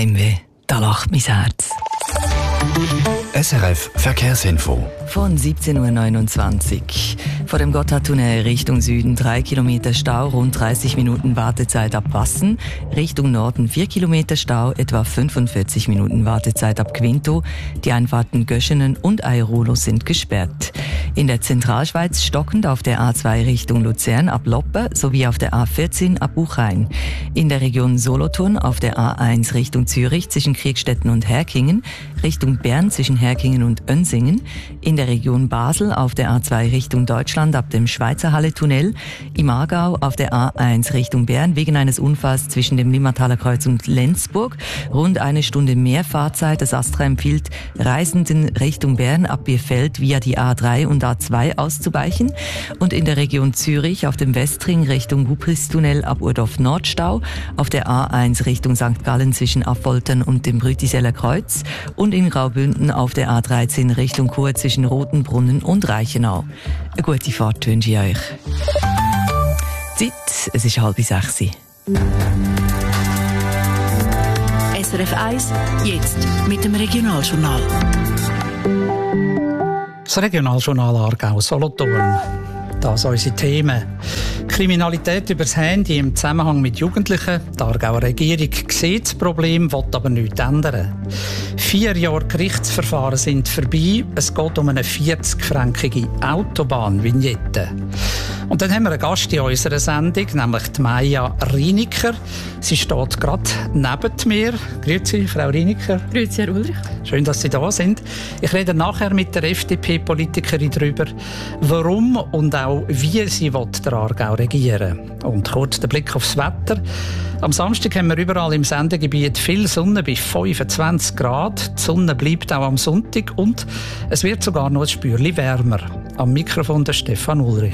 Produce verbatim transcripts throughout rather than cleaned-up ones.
Heimweh, da lacht mein Herz. S R F Verkehrsinfo. Von siebzehn Uhr neunundzwanzig. Vor dem Gotthardtunnel Richtung Süden drei Kilometer Stau, rund dreißig Minuten Wartezeit ab Wassen. Richtung Norden vier Kilometer Stau, etwa fünfundvierzig Minuten Wartezeit ab Quinto. Die Einfahrten Göschenen und Airolo sind gesperrt. In der Zentralschweiz stockend auf der A zwei Richtung Luzern ab Loppe sowie auf der A vierzehn ab Buchheim. In der Region Solothurn auf der A eins Richtung Zürich zwischen Kriegstetten und Herkingen, Richtung Bern zwischen Herkingen und Önsingen, in der Region Basel auf der A zwei Richtung Deutschland ab dem Schweizer Halle-Tunnel, im Aargau auf der A eins Richtung Bern wegen eines Unfalls zwischen dem Limmertaler Kreuz und Lenzburg. Rund eine Stunde mehr Fahrzeit. Das Astra empfiehlt Reisenden Richtung Bern ab Bierfeld via die A drei und A zwei auszuweichen. Und in der Region Zürich auf dem Westring Richtung Hubristunnel ab Urdorf Nordstau, auf der A eins Richtung Sankt Gallen zwischen Affoltern und dem Brütiseller Kreuz und in Graubünden auf der A dreizehn Richtung Chur zwischen Rotenbrunnen und Reichenau. Eine gute Fahrt wünsche ich euch. Zeit, es ist halb sechs. S R F eins, jetzt mit dem Regionaljournal. Das Regionaljournal Aargau-Solothurn. Das sind unsere Themen. Kriminalität übers Handy im Zusammenhang mit Jugendlichen. Die Aargauer Regierung sieht das Problem, will aber nichts ändern. Vier Jahre Gerichtsverfahren sind vorbei. Es geht um eine vierzig-fränkige Autobahnvignette. Und dann haben wir einen Gast in unserer Sendung, nämlich die Maja Rieniker. Sie steht gerade neben mir. Grüezi, Frau Rieniker. Grüezi, Herr Ulrich. Schön, dass Sie da sind. Ich rede nachher mit der F D P-Politikerin darüber, warum und auch wie sie den Aargau regieren will. Und kurz der Blick aufs Wetter. Am Samstag haben wir überall im Sendegebiet viel Sonne bei fünfundzwanzig Grad. Die Sonne bleibt auch am Sonntag und es wird sogar noch ein Spürchen wärmer. Am Mikrofon der Stefan Ulrich.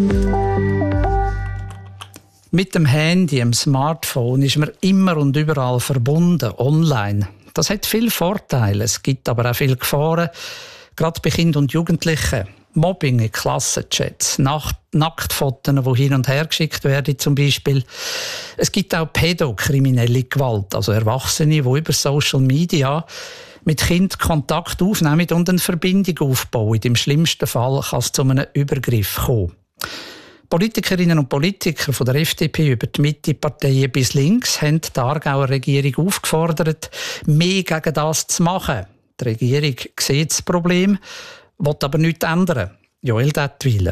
Mit dem Handy, dem Smartphone, ist man immer und überall verbunden, online. Das hat viele Vorteile, es gibt aber auch viele Gefahren, gerade bei Kindern und Jugendlichen. Mobbing in Klassenchats, Nacktfotos, die hin und her geschickt werden zum Beispiel. Es gibt auch pädokriminelle Gewalt, also Erwachsene, die über Social Media mit Kindern Kontakt aufnehmen und eine Verbindung aufbauen. Im schlimmsten Fall kann es zu einem Übergriff kommen. Politikerinnen und Politiker von der F D P über die Mitte-Parteien bis links haben die Aargauer Regierung aufgefordert, mehr gegen das zu machen. Die Regierung sieht das Problem, will aber nichts ändern. Joel Dettwiler.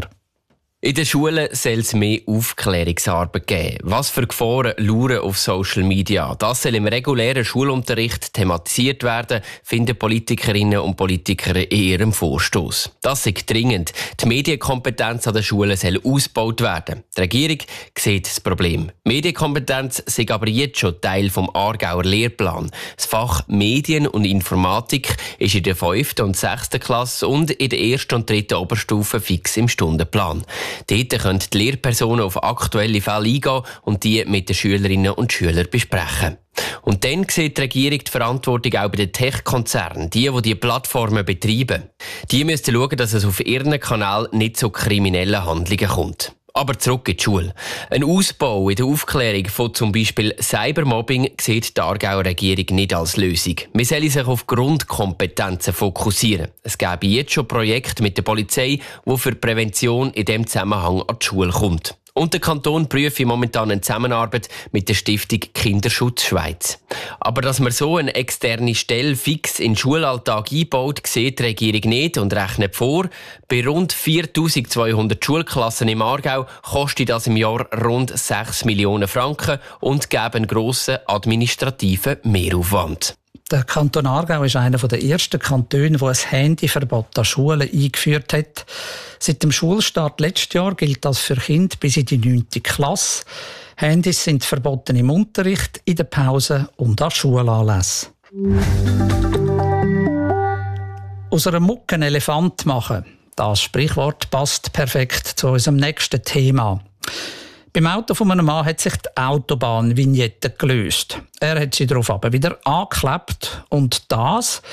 In den Schulen soll es mehr Aufklärungsarbeit geben. Was für Gefahren lauern auf Social Media? Das soll im regulären Schulunterricht thematisiert werden, finden Politikerinnen und Politiker in ihrem Vorstoß. Das ist dringend. Die Medienkompetenz an den Schulen soll ausgebaut werden. Die Regierung sieht das Problem. Medienkompetenz ist aber jetzt schon Teil des Aargauer Lehrplans. Das Fach Medien und Informatik ist in der fünften und sechsten Klasse und in der ersten und dritten Oberstufe fix im Stundenplan. Dort können die Lehrpersonen auf aktuelle Fälle eingehen und die mit den Schülerinnen und Schülern besprechen. Und dann sieht die Regierung die Verantwortung auch bei den Tech-Konzernen, die, die die Plattformen betreiben. Die müssen schauen, dass es auf ihren Kanal nicht zu kriminellen Handlungen kommt. Aber zurück in die Schule. Ein Ausbau in der Aufklärung von zum Beispiel Cybermobbing sieht die Aargauer Regierung nicht als Lösung. Man soll sich auf Grundkompetenzen fokussieren. Es gäbe jetzt schon Projekte mit der Polizei, die für die Prävention in diesem Zusammenhang an die Schule kommt. Und der Kanton prüfe momentan eine Zusammenarbeit mit der Stiftung Kinderschutz Schweiz. Aber dass man so eine externe Stelle fix in den Schulalltag einbaut, sieht die Regierung nicht und rechnet vor. Bei rund viertausendzweihundert Schulklassen im Aargau kostet das im Jahr rund sechs Millionen Franken und gäbe einen grossen administrativen Mehraufwand. Der Kanton Aargau ist einer der ersten Kantone, der ein Handyverbot an Schulen eingeführt hat. Seit dem Schulstart letztes Jahr gilt das für Kinder bis in die neunte Klasse. Handys sind verboten im Unterricht, in der Pause und an Schulanlässen. Aus einer Mucke einen Elefant machen. Das Sprichwort passt perfekt zu unserem nächsten Thema. Beim Auto von einem Mann hat sich die Autobahnvignette gelöst. Er hat sie darauf aber wieder angeklebt. Und das,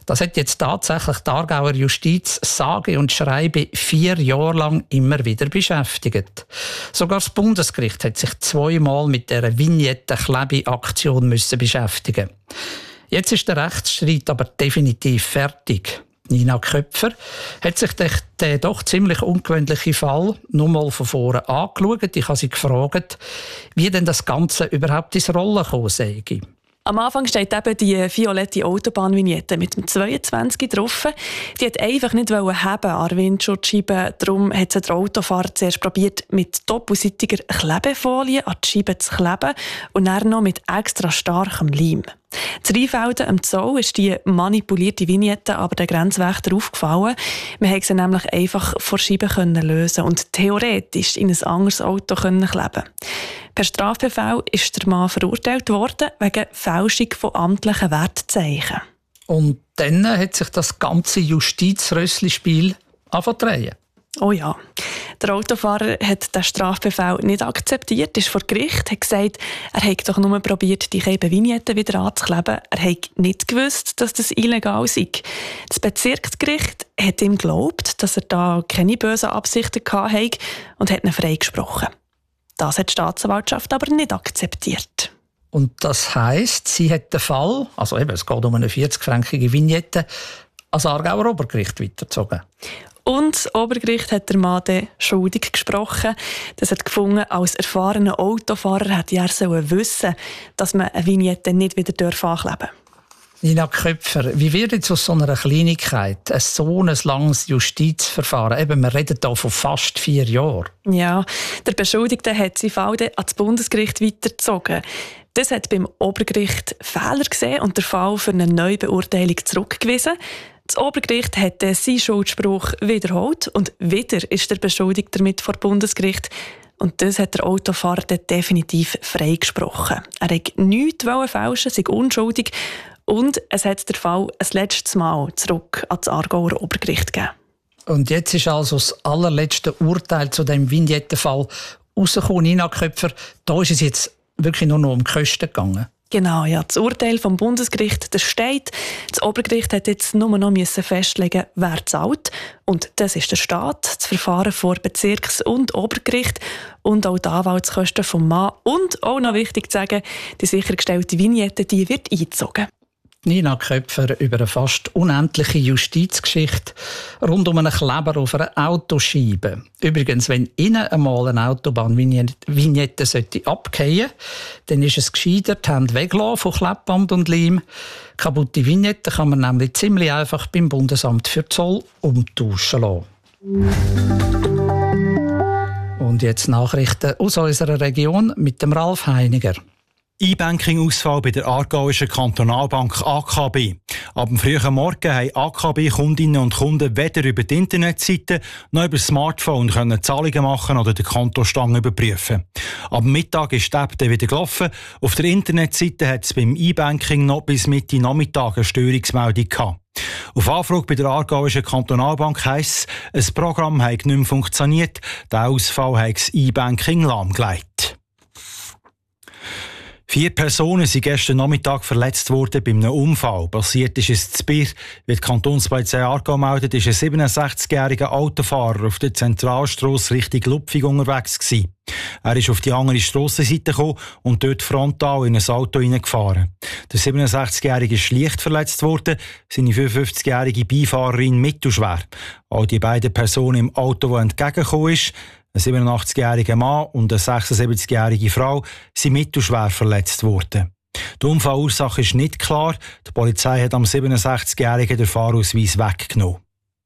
Das hat jetzt tatsächlich die Aargauer Justiz sage und schreibe vier Jahre lang immer wieder beschäftigt. Sogar das Bundesgericht hat sich zweimal mit dieser Vignette-Klebe-Aktion müssen beschäftigen. Jetzt ist der Rechtsstreit aber definitiv fertig. Nina Köpfer hat sich den, den doch ziemlich ungewöhnlichen Fall nur mal von vorne angeschaut. Ich habe sie gefragt, wie denn das Ganze überhaupt ins Rollen gekommen sei. Am Anfang steht eben die violette Autobahnvignette mit dem zweiundzwanzig drauf. Die hat einfach nicht haben an der Windschutzscheibe. Darum hat sie der Autofahrer zuerst probiert, mit doppelseitiger Klebefolie an die Scheibe zu kleben und dann noch mit extra starkem Leim. Zu Rheinfelden am Zoll ist die manipulierte Vignette aber der Grenzwächter aufgefallen. Man konnte sie nämlich einfach vor Scheiben lösen und theoretisch in ein anderes Auto kleben. Per Strafbefehl ist der Mann verurteilt worden wegen Fälschung von amtlichen Wertzeichen. Und dann hat sich das ganze Justizrössli-Spiel angefangen. Oh ja. Der Autofahrer hat den Strafbefehl nicht akzeptiert, ist vor Gericht, hat gesagt, er habe doch nur probiert, die gelbe Vignette wieder anzukleben. Er hat nicht gewusst, dass das illegal sei. Das Bezirksgericht hat ihm geglaubt, dass er da keine bösen Absichten hatte und hat ihn freigesprochen. Das hat die Staatsanwaltschaft aber nicht akzeptiert. Und das heisst, sie hat den Fall, also eben, es geht um eine vierzig-fränkige Vignette, ans Aargauer Obergericht weitergezogen. Und das Obergericht hat der Mann schuldig gesprochen. Das hat gefunden, als erfahrener Autofahrer hätte er sollen wissen, dass man eine Vignette nicht wieder ankleben darf. Nina Köpfer, wie wird jetzt aus so einer Kleinigkeit ein so ein langes Justizverfahren? Eben, wir reden hier von fast vier Jahren. Ja, der Beschuldigte hat seinen Fall dann ans Bundesgericht weitergezogen. Das hat beim Obergericht Fehler gesehen und den Fall für eine Neubeurteilung zurückgewiesen. Das Obergericht hat seinen Schuldspruch wiederholt und wieder ist der Beschuldigte damit vor Bundesgericht. Und das hat der Autofahrer dann definitiv freigesprochen. Er wollte nichts fälschen, sei unschuldig. Und es hat der Fall ein letztes Mal zurück an das Aargauer Obergericht gegeben. Und jetzt ist also das allerletzte Urteil zu dem Vignettenfall rausgekommen. Nina Köpfer, da ist es jetzt wirklich nur noch um die Kosten gegangen. Genau, ja. Das Urteil vom Bundesgericht, das steht. Das Obergericht hat jetzt nur noch festlegen, wer zahlt. Und das ist der Staat. Das Verfahren vor Bezirks- und Obergericht und auch die Anwaltskosten vom Mann. Und auch noch wichtig zu sagen, die sichergestellte Vignette, die wird eingezogen. Nina Köpfer über eine fast unendliche Justizgeschichte rund um einen Kleber auf einer Autoscheibe. Übrigens, wenn Ihnen einmal eine Autobahnvignette sollte abgehen, dann ist es gescheiter, die Hände weglassen von Klebband und Leim. Kaputte Vignette kann man nämlich ziemlich einfach beim Bundesamt für Zoll umtauschen lassen. Und jetzt Nachrichten aus unserer Region mit dem Ralf Heiniger. E-Banking-Ausfall bei der Aargauischen Kantonalbank A K B. Ab dem frühen Morgen haben A K B-Kundinnen und Kunden weder über die Internetseite noch über das Smartphone können Zahlungen machen oder den Kontostand überprüfen. Ab Mittag ist die App dann wieder gelaufen. Auf der Internetseite hat es beim E-Banking noch bis Mitte Nachmittag eine Störungsmeldung gehabt. Auf Anfrage bei der Aargauischen Kantonalbank heisst es, ein Programm habe nicht mehr funktioniert. Der Ausfall hat das E-Banking lahmgelegt. Vier Personen sind gestern Nachmittag verletzt worden bei einem Unfall. Passiert ist es in Bier. Wie die Kantonspolizei Aargau meldet, ist ein siebenundsechzigjähriger Autofahrer auf der Zentralstrasse Richtung Lupfing unterwegs gewesen. Er ist auf die andere Strassenseite gekommen und dort frontal in ein Auto hineingefahren. Der siebenundsechzigjährige ist leicht verletzt worden, seine fünfundfünfzigjährige Beifahrerin mittelschwer. All die beiden Personen im Auto, die entgegengekommen ist, ein siebenundachtzigjähriger Mann und eine sechsundsiebzigjährige Frau, sind mittelschwer verletzt worden. Die Unfallursache ist nicht klar. Die Polizei hat am siebenundsechzigjährigen den Fahrausweis weggenommen.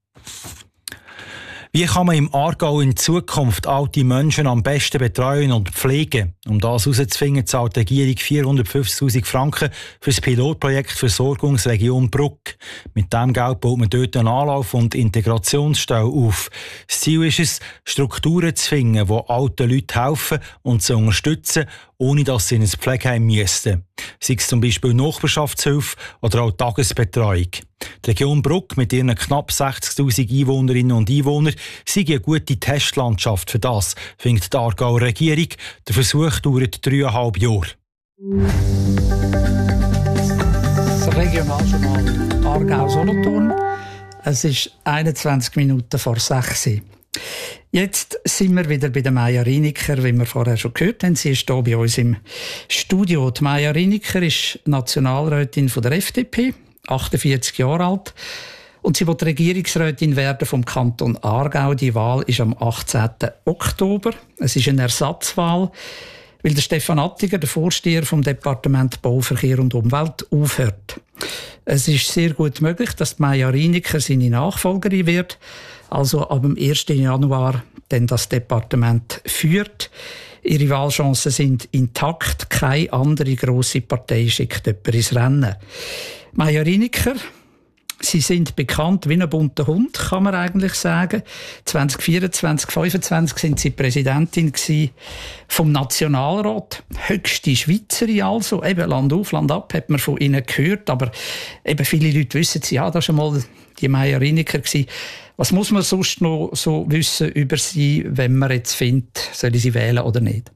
Wie kann man im Aargau in Zukunft alte Menschen am besten betreuen und pflegen? Um das herauszufinden, zahlt die Regierung vierhundertfünfzigtausend Franken für das Pilotprojekt Versorgungsregion Bruck. Mit diesem Geld baut man dort eine Anlauf- und Integrationsstelle auf. Das Ziel ist es, Strukturen zu finden, die alten Leuten helfen und zu unterstützen, ohne dass sie in ein Pflegeheim müssten. Sei es zum Beispiel Nachbarschaftshilfe oder auch Tagesbetreuung. Die Region Bruck mit ihren knapp sechzigtausend Einwohnerinnen und Einwohnern sei eine gute Testlandschaft für das, findet die Aargauer Regierung. Der Versuch dauert dreieinhalb Jahre. Das Regionaljournal Aargau-Solothurn. Es ist einundzwanzig Minuten vor sechs. Jetzt sind wir wieder bei der Maja Rieniker, wie wir vorher schon gehört haben. Sie ist hier bei uns im Studio. Die Maja Rieniker ist Nationalrätin von der F D P, achtundvierzig Jahre alt. Und sie wird Regierungsrätin werden vom Kanton Aargau. Die Wahl ist am achtzehnten Oktober. Es ist eine Ersatzwahl, weil der Stefan Attiger, der Vorsteher vom Departement Bau, Verkehr und Umwelt, aufhört. Es ist sehr gut möglich, dass Maja Rieniker seine Nachfolgerin wird, also ab dem ersten Januar dann das Departement führt. Ihre Wahlchancen sind intakt. Keine andere grosse Partei schickt jemanden ins Rennen. Maja Rieniker, Sie sind bekannt wie ein bunter Hund, kann man eigentlich sagen. zwanzig vierundzwanzig, fünfundzwanzig sind Sie Präsidentin vom Nationalrat. Höchste Schweizerin also. Eben Land auf, Land ab, hat man von Ihnen gehört. Aber eben viele Leute wissen, ja, das war schon mal die Maja Rieniker gewesen. Was muss man sonst noch so wissen über Sie, wenn man jetzt findet, soll ich sie wählen oder nicht?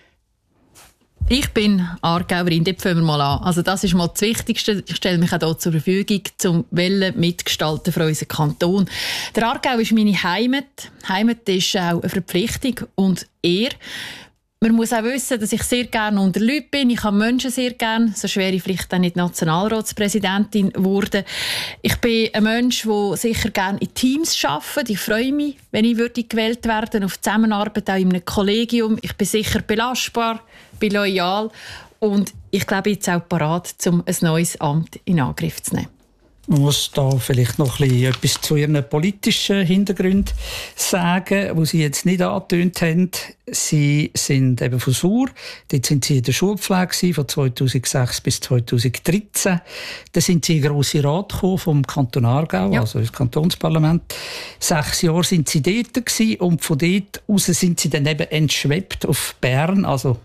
Ich bin Aargauerin, dort fangen wir mal an. Also das ist mal das Wichtigste. Ich stelle mich auch hier zur Verfügung, zum Wellen mitgestalten für unseren Kanton. Der Aargau ist meine Heimat. Heimat ist auch eine Verpflichtung und Ehre. Man muss auch wissen, dass ich sehr gerne unter Leuten bin. Ich habe Menschen sehr gerne. So wäre ich vielleicht auch nicht Nationalratspräsidentin geworden. Ich bin ein Mensch, der sicher gerne in Teams arbeitet. Ich freue mich, wenn ich würde gewählt werden auf die Zusammenarbeit auch in einem Kollegium. Ich bin sicher belastbar, bin loyal und ich glaube jetzt auch parat, um ein neues Amt in Angriff zu nehmen. Man muss da vielleicht noch ein bisschen etwas zu Ihren politischen Hintergründen sagen, wo Sie jetzt nicht angetönt haben. Sie sind eben von Sur. Dort sind Sie in der Schulpflege von zweitausendsechs bis zweitausenddreizehn. Dann sind Sie in den Grossen Rat gekommen vom Kanton Aargau, ja. Also ins Kantonsparlament. Sechs Jahre sind Sie dort gewesen und von dort aus sind Sie dann eben entschwebt auf Bern, also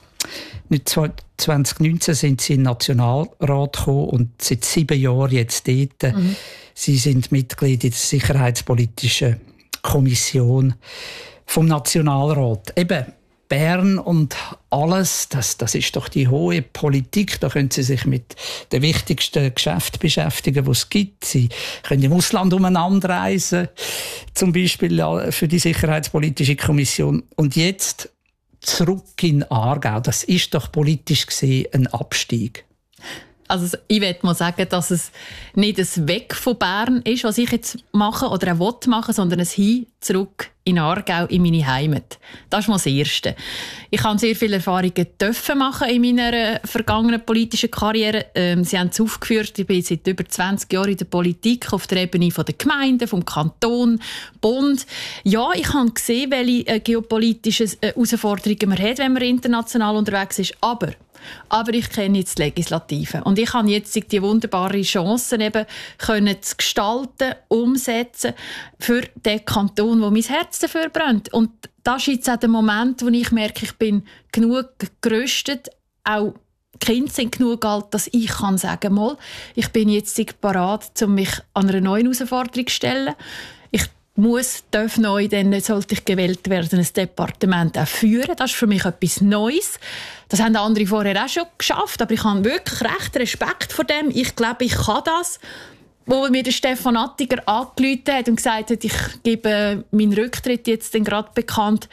zwanzig neunzehn sind Sie in den Nationalrat gekommen und seit sieben Jahren jetzt dort. Mhm. Sie sind Mitglied in der Sicherheitspolitischen Kommission vom Nationalrat. Eben Bern und alles, das, das ist doch die hohe Politik. Da können Sie sich mit den wichtigsten Geschäften beschäftigen, die es gibt. Sie können im Ausland umeinander reisen, zum Beispiel für die Sicherheitspolitische Kommission. Und jetzt zurück in Aargau. Das ist doch politisch gesehen ein Abstieg. Also ich will mal sagen, dass es nicht ein Weg von Bern ist, was ich jetzt mache oder auch machen will, sondern ein Hin zurück in Aargau, in meine Heimat. Das ist mal das Erste. Ich habe sehr viele Erfahrungen dürfen machen in meiner vergangenen politischen Karriere. Ähm, Sie haben es aufgeführt, ich bin seit über zwanzig Jahren in der Politik, auf der Ebene der Gemeinden, vom Kanton, Bund. Ja, ich habe gesehen, welche geopolitischen Herausforderungen man hat, wenn man international unterwegs ist. Aber Aber ich kenne jetzt die Legislative. Und ich habe jetzt die wunderbare Chance, eben können zu gestalten, umsetzen für den Kanton, wo mein Herz dafür brennt. Und das ist jetzt auch der Moment, wo ich merke, ich bin genug gerüstet, auch die Kinder sind genug alt, dass ich kann sagen mal, ich bin jetzt bereit, um mich an einer neuen Herausforderung zu stellen. Ich muss, darf neu, dann sollte ich gewählt werden, ein Departement auch führen. Das ist für mich etwas Neues. Das haben andere vorher auch schon geschafft, aber ich habe wirklich recht Respekt vor dem. Ich glaube, ich kann das. Wo mir der Stefan Attiger angerufen hat und gesagt hat, ich gebe meinen Rücktritt jetzt gerade bekannt,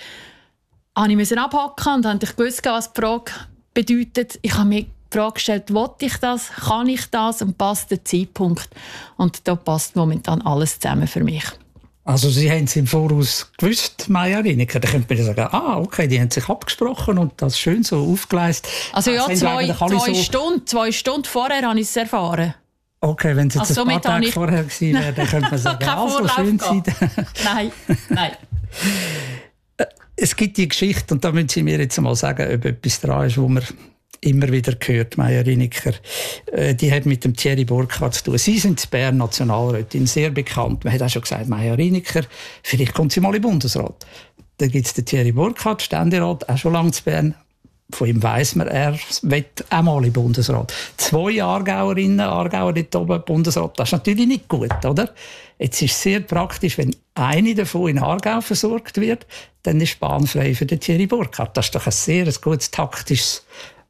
habe ich abhaken und habe ich gewusst, was die Frage bedeutet. Ich habe mir die Frage gestellt, will ich das, kann ich das und passt der Zeitpunkt? Und da passt momentan alles zusammen für mich. Also Sie haben es im Voraus gewusst, Maja Rieniker. Da könnte man sagen, ah, okay, die haben sich abgesprochen und das schön so aufgeleistet. Also ja, zwei, zwei, so Stunden, zwei Stunden vorher habe ich es erfahren. Okay, wenn es jetzt also, ein paar Tage ich... vorher gewesen wäre, dann könnte man sagen, also schön sein. Nein, nein. Es gibt die Geschichte, und da müssen Sie mir jetzt mal sagen, ob etwas dran ist, wo man immer wieder gehört, Maja Rieniker, die hat mit dem Thierry Burkhardt zu tun. Sie sind in Bern Nationalrätin, sehr bekannt. Man hat auch schon gesagt, Maja Rieniker, vielleicht kommt sie mal in den Bundesrat. Dann gibt es den Thierry Burkhardt, Ständerat, auch schon lange in Bern. Von ihm weiss man, er will auch mal in den Bundesrat. Zwei Aargauerinnen, Aargauer dort oben, Bundesrat, das ist natürlich nicht gut, oder? Jetzt ist es sehr praktisch, wenn eine davon in Aargau versorgt wird, dann ist bahnfrei für den Thierry Burkhardt. Das ist doch ein sehr ein gutes taktisches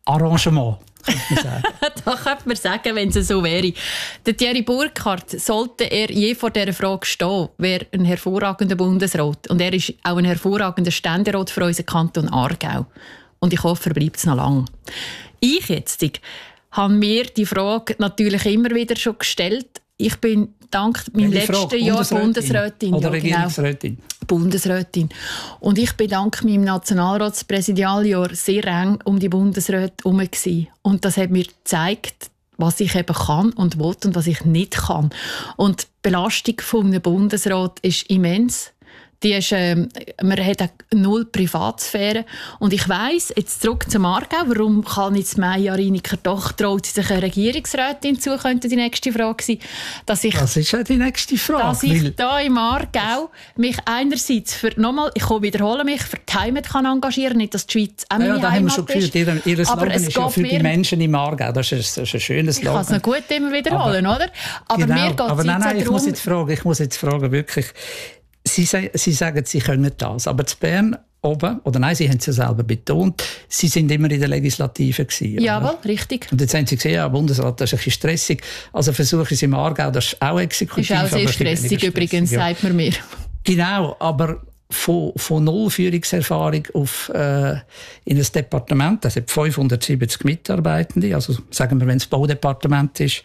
Arrangement. Da könnte man sagen, wenn es so wäre. Der Thierry Burkhardt, sollte er je vor dieser Frage stehen, wäre ein hervorragender Bundesrat. Und er ist auch ein hervorragender Ständerat für unseren Kanton Aargau. Und ich hoffe, er bleibt es noch lange. Ich jetzt, ich habe mir die Frage natürlich immer wieder schon gestellt. Ich bin dank meinem letzten Frage? Jahr Bundesrätin, Bundesrätin oder ja, Regierungsrätin? Genau, Bundesrätin. Und ich bin dank meinem Nationalratspräsidialjahr sehr eng um die Bundesräte herum. Und das hat mir gezeigt, was ich eben kann und will und was ich nicht kann. Und die Belastung von einem Bundesrat ist immens. Die ist, äh, man hat null Privatsphäre. Und ich weiss, jetzt zurück zum Aargau, warum kann jetzt Maja Reiniker doch, traut sie sich eine Regierungsrätin zu, könnte die nächste Frage sein. Dass ich, das ist ja die nächste Frage. Dass ich da im Aargau mich einerseits für, nochmal, ich kann wiederholen mich, für die Heimat kann engagieren, nicht, dass die Schweiz auch meine ja, da Heimat haben wir schon gehört. Ihr, ihr Slogan ist ja für die Menschen im Aargau. Das ist ein, das ist ein schönes Slogan. Ich kann es noch gut immer wiederholen, aber, oder? Aber genau, mir geht aber nein, nein, ich darum, muss jetzt fragen, ich muss jetzt fragen, wirklich, Sie, Sie sagen, Sie können das, aber zu Bern oben, oder nein, Sie haben es ja selber betont, Sie sind immer in der Legislative gewesen. Jawohl, richtig. Und jetzt haben Sie gesehen, ja, Bundesrat, das ist ein bisschen stressig. Also versuchen Sie im Aargau, das ist auch exekutiv. Das ist auch sehr stressig, übrigens, ja. Sagt man mir. Genau, aber von, von null Führungserfahrung auf, äh, in ein Departement, das hat fünfhundertsiebzig Mitarbeitende, also sagen wir, wenn es Baudepartement ist,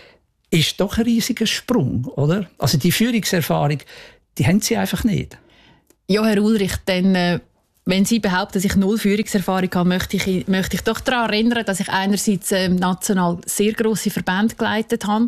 ist doch ein riesiger Sprung, oder? Also die Führungserfahrung, die haben Sie einfach nicht. Ja, Herr Ulrich, denn, äh, wenn Sie behaupten, dass ich null Führungserfahrung habe, möchte ich, möchte ich doch daran erinnern, dass ich einerseits äh, national sehr grosse Verbände geleitet habe.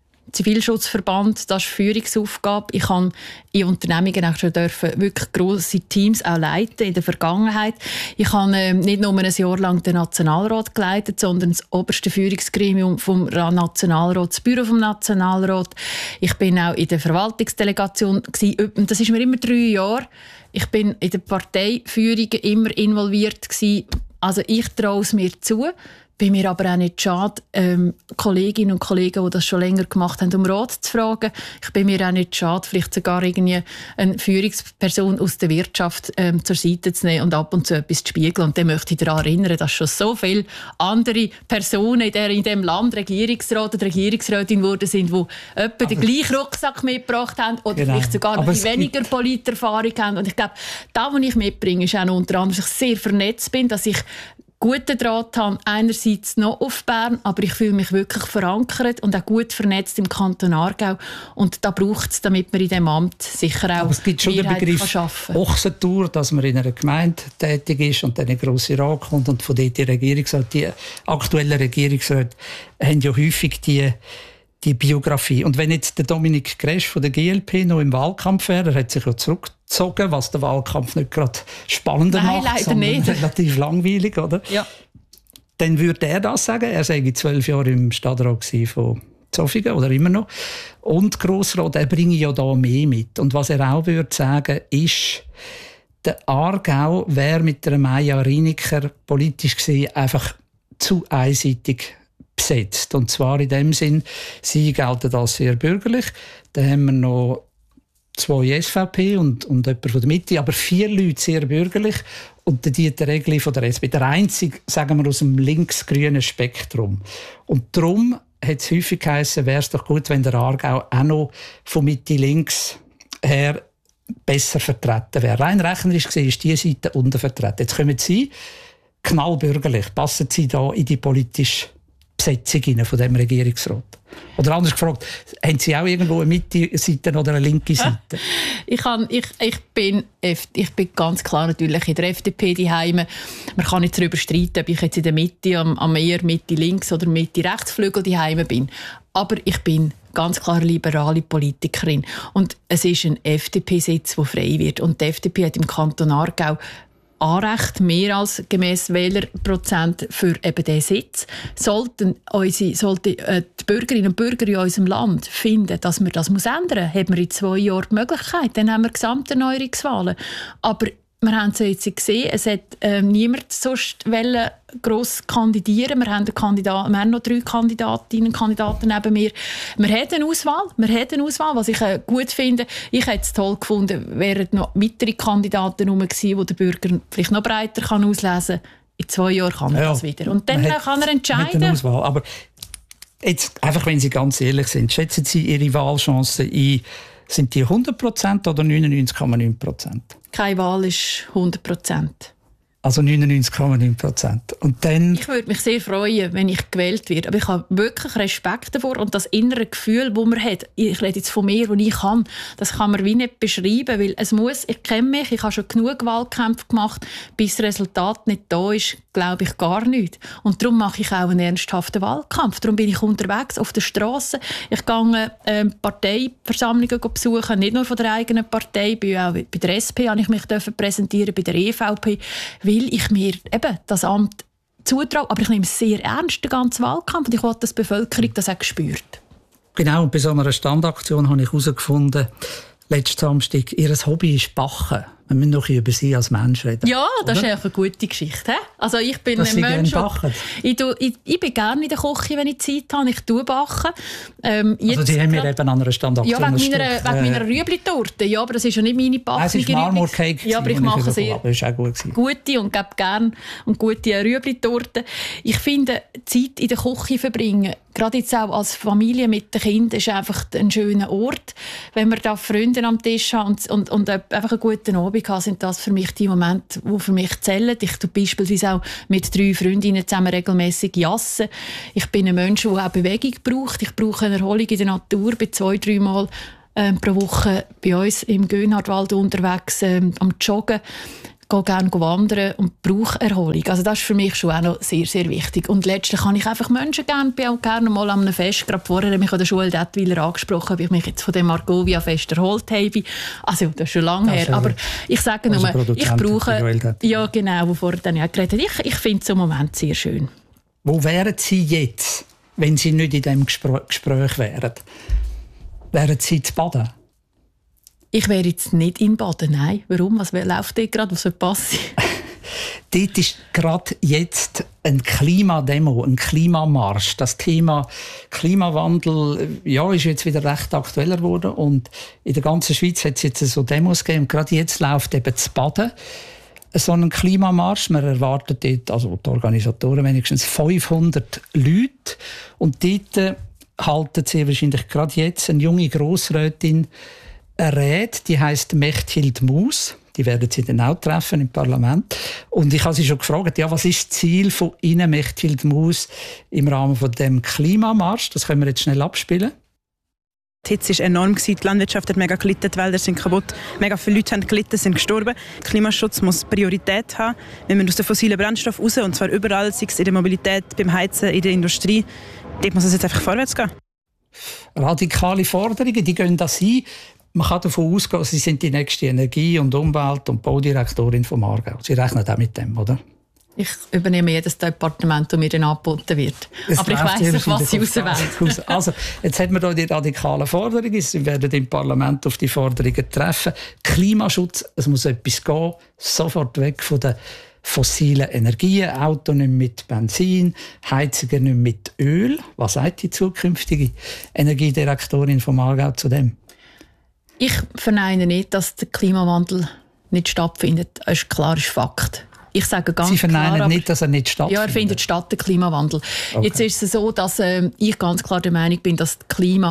Zivilschutzverband, das ist Führungsaufgabe. Ich habe in Unternehmungen auch schon dürfen wirklich grosse Teams auch leiten in der Vergangenheit. Ich habe äh, nicht nur ein Jahr lang den Nationalrat geleitet, sondern das oberste Führungsgremium vom Nationalrat, das Büro vom Nationalrat. Ich bin auch in der Verwaltungsdelegation gewesen. Das ist mir immer drei Jahre. Ich bin in der Parteiführung immer involviert gewesen. Also ich traue es mir zu. Bin mir aber auch nicht schade, ähm, Kolleginnen und Kollegen, die das schon länger gemacht haben, um Rat zu fragen. Ich bin mir auch nicht schade, vielleicht sogar irgendwie eine Führungsperson aus der Wirtschaft ähm, zur Seite zu nehmen und ab und zu etwas zu spiegeln. Und dann möchte ich daran erinnern, dass schon so viele andere Personen in, der, in diesem Land Regierungsrat oder Regierungsrätin geworden sind, die etwa den gleichen Rucksack mitgebracht haben oder genau. vielleicht sogar noch weniger Politerfahrung haben. Und ich glaube, das, was ich mitbringe, ist auch noch unter anderem, dass ich sehr vernetzt bin, dass ich guten Draht haben, einerseits noch auf Bern, aber ich fühle mich wirklich verankert und auch gut vernetzt im Kanton Aargau. Und da braucht es, damit man in diesem Amt sicher auch aber es gibt schon den Begriff Ochsentour, dass man in einer Gemeinde tätig ist und dann in den grossen Rat kommt und von dort die Regierungsräte, die aktuellen Regierungsräte haben ja häufig die die Biografie. Und wenn jetzt der Dominik Gresch von der G L P noch im Wahlkampf wäre, er hat sich ja zurückgezogen, was den Wahlkampf nicht gerade spannender Nein, macht, sondern nicht. relativ langweilig, oder? Ja. Dann würde er das sagen. Er sei zwölf Jahre im Stadtrat von Zofingen oder immer noch. Und Grossrat, er bringe ja da mehr mit. Und was er auch würde sagen, ist, der Aargau wäre mit der Maja Reiniker politisch gesehen einfach zu einseitig besetzt. Und zwar in dem Sinn, sie gelten als sehr bürgerlich. Dann haben wir noch zwei S V P und, und jemand von der Mitte, aber vier Leute sehr bürgerlich. Und der Dieter Egli von der S P, der einzige, sagen wir, aus dem links-grünen Spektrum. Und darum hat es häufig geheißen, wäre es doch gut, wenn der Aargau auch noch von Mitte-links her besser vertreten wäre. Rein rechnerisch gesehen ist diese Seite untervertreten. Jetzt kommen Sie, knallbürgerlich, passen Sie da in die politische Besetzung von dem Regierungsrat? Oder anders gefragt, haben Sie auch irgendwo eine Mitte-Seite oder eine linke Seite? Ich, kann, ich, ich, bin, ich bin ganz klar natürlich in der F D P daheim. Man kann nicht darüber streiten, ob ich jetzt in der Mitte, am, am eher Mitte-links oder Mitte-rechtsflügel daheim bin. Aber ich bin ganz klar liberale Politikerin. Und es ist ein F D P-Sitz, der frei wird. Und die F D P hat im Kanton Aargau Anrecht, mehr als gemäss Wählerprozent für eben diesen Sitz. Sollten unsere, sollte äh, die Bürgerinnen und Bürger in unserem Land finden, dass man das muss ändern muss, haben wir in zwei Jahren die Möglichkeit. Dann haben wir Gesamterneuerungswahlen. Aber wir haben es jetzt gesehen, es hat äh, niemand sonst gross kandidieren. Wir haben, Kandidat, wir haben noch drei Kandidatinnen und Kandidaten neben mir. Wir haben eine Auswahl, wir haben eine Auswahl, was ich äh, gut finde. Ich hätte es toll gefunden, wären noch weitere Kandidaten herum gewesen, die der Bürger vielleicht noch breiter kann auslesen kann. In zwei Jahren kann er ja, das wieder. Und dann hat, kann er entscheiden. Mit Auswahl. Aber jetzt, einfach wenn Sie ganz ehrlich sind, schätzen Sie Ihre Wahlchancen ein, sind die hundert Prozent oder neunundneunzig Komma neun Prozent? Keine Wahl ist hundert Prozent. Also neunundneunzig Komma neun Prozent. Und dann ich würde mich sehr freuen, wenn ich gewählt werde. Aber ich habe wirklich Respekt davor. Und das innere Gefühl, das man hat, ich rede jetzt von mir, das ich kann, das kann man wie nicht beschreiben. Weil es muss, ich kenne mich, ich habe schon genug Wahlkämpfe gemacht, bis das Resultat nicht da ist, glaube ich gar nicht. Und darum mache ich auch einen ernsthaften Wahlkampf. Darum bin ich unterwegs auf der Straße. Ich gehe äh, Parteiversammlungen besuchen, nicht nur von der eigenen Partei, bin auch bei der S P habe ich mich präsentieren, bei der E V P, weil ich mir eben das Amt zutraue. Aber ich nehme es sehr ernst, den ganzen Wahlkampf, und ich will, dass die Bevölkerung das auch spürt. Genau, und bei so einer Standaktion habe ich herausgefunden, letzten Samstag, ihr Hobby ist Backen. Wir müssen noch über Sie als Mensch reden. Ja, das oder? Ist eine gute Geschichte. Also ich bin dass ein Mensch, ich, ich, ich bin gerne in der Küche, wenn ich Zeit habe. Ich tue backen. Ähm, also Sie haben mir eben an einer Standaktion Ja, wegen meiner, wegen meiner Rüebli-Torte. Ja, aber das ist ja nicht meine Backen. Es ist Marmorcake. Ja, aber ich mache sehr aber ist auch gut gute und gebe gerne und gute Rüebli-Torte. Ich finde, Zeit in der Küche verbringen, gerade jetzt auch als Familie mit den Kindern, ist einfach ein schöner Ort. Wenn wir da Freunde am Tisch haben und, und, und einfach einen guten Abend haben, sind das für mich die Momente, die für mich zählen. Ich tue beispielsweise auch mit drei Freundinnen zusammen regelmässig jassen. Ich bin ein Mensch, der auch Bewegung braucht. Ich brauche eine Erholung in der Natur. Ich bin zwei, drei Mal äh, pro Woche bei uns im Gönhardwald unterwegs äh, am Joggen. Gehe gerne wandern und brauche Erholung. Also das ist für mich schon auch noch sehr, sehr wichtig. Und letztlich kann ich einfach Menschen gerne, bin auch gerne mal an einem Fest, gerade vorher habe mich an der Schule Dettwiler angesprochen, ob ich mich jetzt von dem Margovia-Fest erholt habe. Also das ist schon lange her. Aber ich sage nur, ich brauche... Ja, genau, wovor dann ja geredet. Ich, ich finde es im Moment sehr schön. Wo wären Sie jetzt, wenn Sie nicht in diesem Gespräch wären? Wären Sie zu Baden? Ich wäre jetzt nicht in Baden, nein. Warum? Was läuft dort gerade? Was soll passieren? Dort ist gerade jetzt ein Klimademo, ein Klimamarsch. Das Thema Klimawandel ja, ist jetzt wieder recht aktueller geworden. Und in der ganzen Schweiz hat es jetzt so Demos gegeben. Und gerade jetzt läuft eben zu Baden so ein Klimamarsch. Man erwartet dort, also die Organisatoren wenigstens fünfhundert Leute. Und dort halten sie wahrscheinlich gerade jetzt eine junge Grossrätin eine Rede, die heisst Mechthild Maus. Die werden Sie dann auch treffen im Parlament. Und ich habe Sie schon gefragt, ja, was ist das Ziel von Ihnen, Mechthild Maus, im Rahmen von dem Klimamarsch? Das können wir jetzt schnell abspielen. Die Hitze war enorm, die Landwirtschaft hat mega gelitten, die Wälder sind kaputt, mega viele Leute haben gelitten, sind gestorben. Klimaschutz muss Priorität haben. Wir müssen aus den fossilen Brennstoffen raus, und zwar überall, sei es in der Mobilität, beim Heizen, in der Industrie. Dort muss es jetzt einfach vorwärts gehen. Radikale Forderungen, die gehen das ein. Man kann davon ausgehen, Sie sind die nächste Energie- und Umwelt- und Baudirektorin vom Aargau. Sie rechnen auch mit dem, oder? Ich übernehme jedes Departement, das mir dann angeboten wird. Es Aber ich weiss nicht, was Sie auswählen. Also, jetzt haben wir hier die radikalen Forderungen. Sie werden im Parlament auf die Forderungen treffen. Klimaschutz, es muss etwas gehen. Sofort weg von den fossilen Energien. Auto nicht mit Benzin, Heizungen nicht mit Öl. Was sagt die zukünftige Energiedirektorin vom Aargau zu dem? Ich verneine nicht, dass der Klimawandel nicht stattfindet. Das ist klar, ist Fakt. Ich sage ganz Sie verneinen klar, nicht, dass er nicht stattfindet? Ja, er findet statt, der Klimawandel. Okay. Jetzt ist es so, dass äh, ich ganz klar der Meinung bin, dass die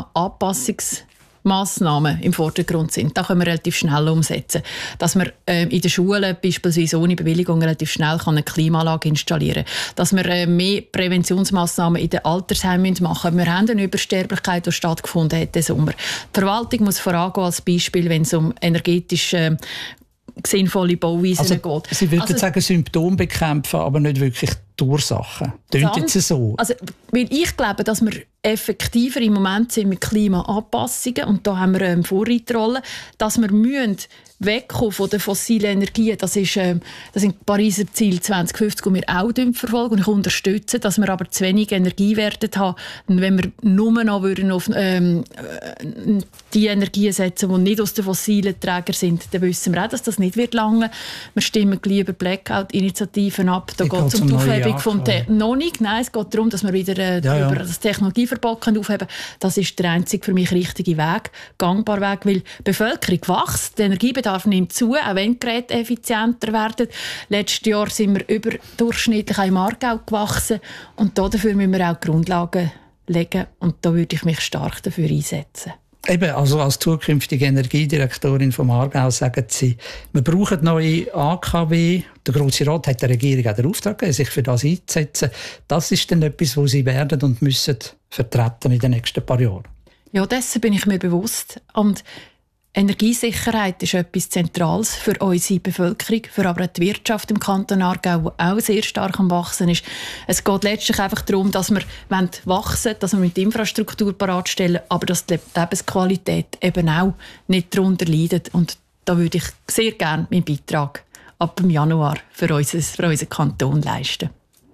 Klimaanpassungsmaßnahmen im Vordergrund sind. Da können wir relativ schnell umsetzen. Dass man äh, in den Schulen beispielsweise ohne Bewilligung relativ schnell kann eine Klimaanlage installieren kann. Dass wir äh, mehr Präventionsmaßnahmen in den Altersheimen machen. Wir haben eine Übersterblichkeit, die stattgefunden hat diesen Sommer. Die Verwaltung muss vorangehen als Beispiel, wenn es um energetische äh, sinnvolle Bauweisen also, geht. Sie würden also, sagen, Symptome bekämpfen, aber nicht wirklich die Ursachen. Tönt jetzt so? Also, weil ich glaube, dass wir effektiver im Moment sind mit Klimaanpassungen, und da haben wir eine Vorreiterrolle, dass wir müssen wegkommen von den fossilen Energien. Das, ist, ähm, das sind die Pariser Ziele zwanzig fünfzig, die wir auch verfolgen. Und ich unterstütze, dass wir aber zu wenig Energiewerte haben. Und wenn wir nur noch würden auf ähm, die Energien setzen, die nicht aus den fossilen Trägern sind, dann wissen wir auch, dass das nicht wird lange. Wir stimmen lieber Blackout-Initiativen ab. Da geht es um die Aufhebung Aufhebung vom Te- noch nicht. Nein, es geht darum, dass wir wieder äh, ja, ja. über das Technologieverbot können aufheben können. Das ist der einzige für mich richtige Weg, gangbar Weg, weil die Bevölkerung wächst, der Energiebedarf nimmt zu, auch wenn die Geräte effizienter werden. Letztes Jahr sind wir überdurchschnittlich im Aargau gewachsen und dafür müssen wir auch Grundlagen legen und da würde ich mich stark dafür einsetzen. Eben, also als zukünftige Energiedirektorin vom Aargau sagen Sie, wir brauchen neue A K W. Der Grosse Rat hat der Regierung auch den Auftrag gegeben, sich für das einzusetzen. Das ist dann etwas, was Sie werden und müssen vertreten in den nächsten paar Jahren. Ja, dessen bin ich mir bewusst. Und Energiesicherheit ist etwas Zentrales für unsere Bevölkerung, für aber auch die Wirtschaft im Kanton Aargau, die auch sehr stark am Wachsen ist. Es geht letztlich einfach darum, dass wir wachsen wollen, dass wir mit Infrastruktur bereitstellen, aber dass die Lebensqualität eben auch nicht darunter leidet. Und da würde ich sehr gerne meinen Beitrag ab dem Januar für, unser, für unseren Kanton leisten.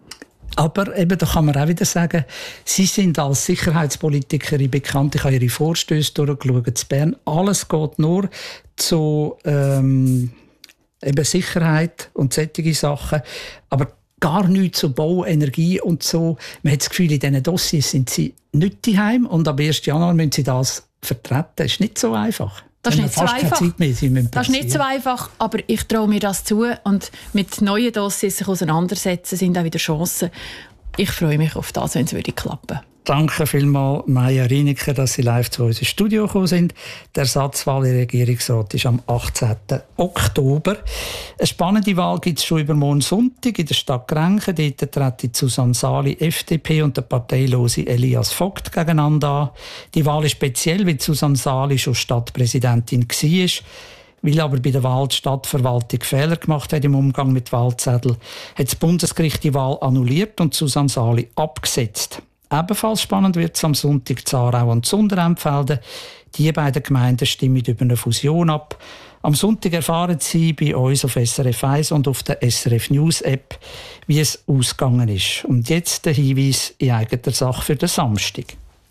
Aber eben, da kann man auch wieder sagen, Sie sind als Sicherheitspolitikerin bekannt. Ich habe Ihre Vorstöße durchgeschaut in Bern. Alles geht nur zu ähm, eben Sicherheit und solche Sachen. Aber gar nichts zu Bau, Energie und so. Man hat das Gefühl, in diesen Dossiers sind Sie nicht daheim und am ersten Januar müssen Sie das vertreten. Das ist nicht so einfach. Das ist nicht so einfach. Mehr, das ist nicht so einfach, aber ich traue mir das zu und mit neuen Dossiers sich auseinandersetzen sind auch wieder Chancen. Ich freue mich auf das, wenn es würde klappen. Danke vielmals, Maja Rieniker, dass Sie live zu uns ins Studio gekommen sind. Der Ersatzwahl im Regierungsrat ist am achtzehnten Oktober. Eine spannende Wahl gibt es schon übermorgen Sonntag in der Stadt Grenchen. Dort treten Susanne Sali, F D P, und der parteilose Elias Vogt gegeneinander an. Die Wahl ist speziell, weil Susanne Sali schon Stadtpräsidentin war. Weil aber bei der Wahl die Stadtverwaltung Fehler gemacht hat im Umgang mit Wahlzetteln, hat das Bundesgericht die Wahl annulliert und Susanne Sali abgesetzt. Ebenfalls spannend wird es am Sonntag in Aarau und Zunderempfelden. Die beiden Gemeinden stimmen über eine Fusion ab. Am Sonntag erfahren Sie bei uns auf S R F eins und auf der S R F News App, wie es ausgegangen ist. Und jetzt der Hinweis in eigener Sache für den Samstag.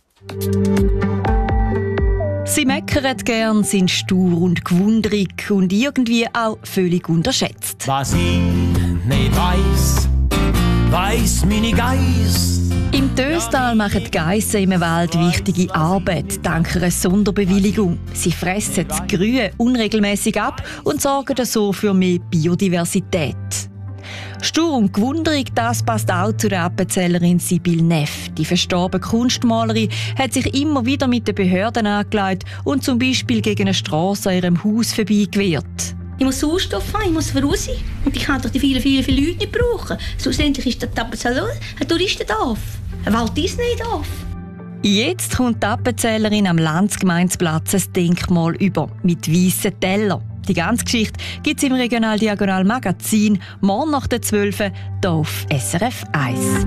Sie meckern gern, sind stur und gewundrig und irgendwie auch völlig unterschätzt. Was ich nicht weiss, weiss meine Geiss. Im Töstal machen die Geissen im Wald wichtige Arbeit, dank einer Sonderbewilligung. Sie fressen das Grün unregelmäßig ab und sorgen so für mehr Biodiversität. Stur und gewundrig, das passt auch zu der Appenzellerin Sibyl Neff. Die verstorbene Kunstmalerin hat sich immer wieder mit den Behörden angelegt und zum Beispiel gegen eine Strasse an ihrem Haus vorbeigewehrt. Ich muss Sauerstoff haben, ich muss voraus sein. Und ich kann doch die vielen, vielen, vielen Leute nicht brauchen. Schlussendlich ist das Appenzell ein Touristendorf. Ein Walt Disney-Dorf. Jetzt kommt die Appenzellerin am Landsgemeinsplatz ein Denkmal über, mit weißen Tellern. Die ganze Geschichte gibt es im Regional Diagonal Magazin, morgen nach der zwölf hier auf S R F eins.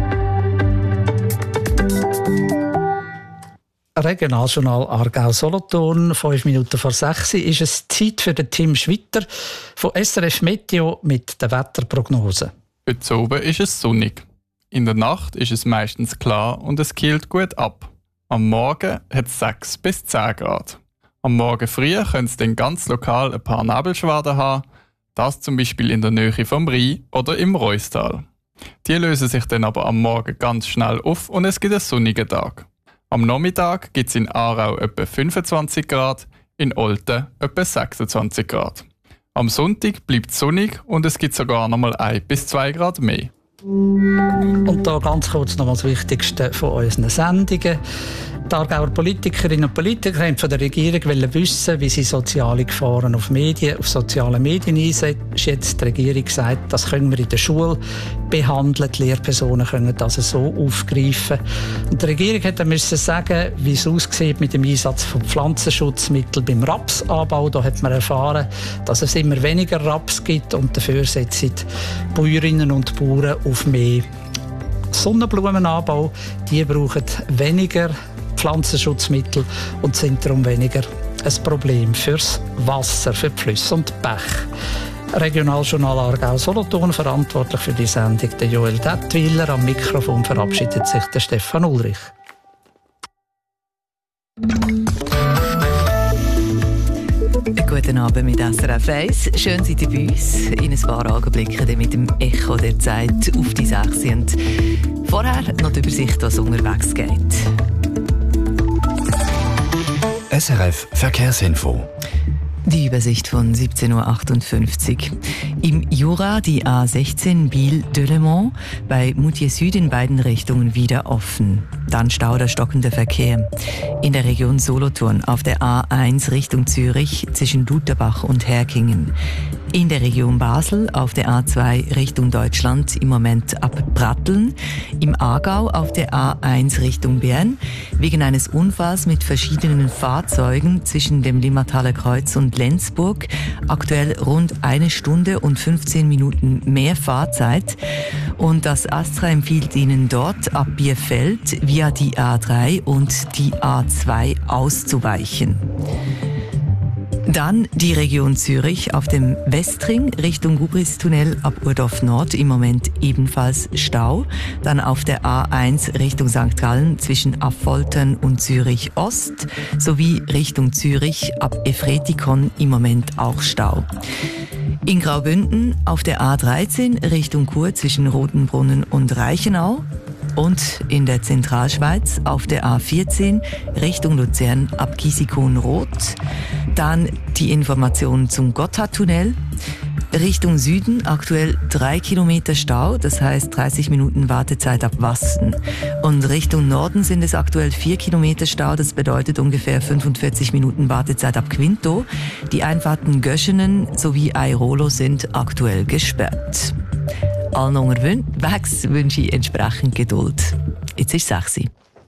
Regionaljournal Aargau-Solothurn, fünf Minuten vor sechs ist es Zeit für den Tim Schwitter von S R F Meteo mit der Wetterprognose. Heute oben ist es sonnig. In der Nacht ist es meistens klar und es kühlt gut ab. Am Morgen hat es sechs bis zehn Grad. Am Morgen früh können es dann ganz lokal ein paar Nebelschwaden haben, das zum Beispiel in der Nähe vom Rhein oder im Reustal. Die lösen sich dann aber am Morgen ganz schnell auf und es gibt einen sonnigen Tag. Am Nachmittag gibt es in Aarau etwa fünfundzwanzig Grad, in Olten etwa sechsundzwanzig Grad. Am Sonntag bleibt es sonnig und es gibt sogar noch mal ein bis zwei Grad mehr. Und da ganz kurz noch das Wichtigste von unseren Sendungen. Die Aargauer Politikerinnen und Politiker haben von der Regierung wissen, wie sie soziale Gefahren auf Medien, auf sozialen Medien einsetzen. Jetzt die Regierung gesagt, das können wir in der Schule behandeln. Die Lehrpersonen können das so aufgreifen. Und die Regierung hat dann müssen sagen, wie es aussieht mit dem Einsatz von Pflanzenschutzmitteln beim Rapsanbau. Da hat man erfahren, dass es immer weniger Raps gibt und dafür setzen die Bäuerinnen und Bauern auf mehr Sonnenblumenanbau. Die brauchen weniger Pflanzenschutzmittel und sind darum weniger ein Problem fürs Wasser, für die Flüsse und Bach. Regionaljournal Aargau-Solothurn, verantwortlich für die Sendung der Joel Dettwiller. Am Mikrofon verabschiedet sich der Stefan Ulrich. Eine Guten Abend mit S R F eins. Schön seid ihr bei uns. In ein paar Augenblicken mit dem Echo der Zeit auf die sechs. Und vorher noch die Übersicht, was unterwegs geht. S R F Verkehrsinfo. Die Übersicht von siebzehn Uhr achtundfünfzig. Im Jura die A sechzehn Biel-Delemont, bei Moutier Süd in beiden Richtungen wieder offen. Dann Stau oder stockender Verkehr. In der Region Solothurn auf der A eins Richtung Zürich zwischen Lutherbach und Herkingen. In der Region Basel auf der A zwei Richtung Deutschland im Moment ab Pratteln. Im Aargau auf der A eins Richtung Bern wegen eines Unfalls mit verschiedenen Fahrzeugen zwischen dem Limmertaler Kreuz und Lenzburg. Aktuell rund eine Stunde und fünfzehn Minuten mehr Fahrzeit. Und das Astra empfiehlt Ihnen dort ab Bierfeld via die A drei und die A zwei auszuweichen. Dann die Region Zürich auf dem Westring Richtung Gubristunnel ab Urdorf Nord im Moment ebenfalls Stau. Dann auf der A eins Richtung Sankt Gallen zwischen Affoltern und Zürich Ost sowie Richtung Zürich ab Efretikon im Moment auch Stau. In Graubünden auf der A dreizehn Richtung Chur zwischen Rotenbrunnen und Reichenau. Und in der Zentralschweiz auf der A vierzehn Richtung Luzern ab Giesikoon-Roth. Dann die Informationen zum Gotthardtunnel. Richtung Süden aktuell drei Kilometer Stau, das heißt dreißig Minuten Wartezeit ab Wasten. Und Richtung Norden sind es aktuell vier Kilometer Stau, das bedeutet ungefähr fünfundvierzig Minuten Wartezeit ab Quinto. Die Einfahrten Göschenen sowie Airolo sind aktuell gesperrt. Allen unterwegs wünsche ich entsprechend Geduld. Jetzt ist es sechs Uhr.